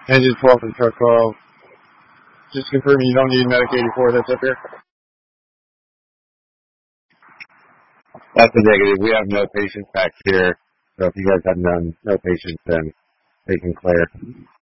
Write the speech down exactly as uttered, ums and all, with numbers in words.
Engine twelve and truck twelve. Just confirming you don't need Medic eighty-four that's up here. That's a negative. We have no patients back here. So if you guys have none, no patients, then they can clear.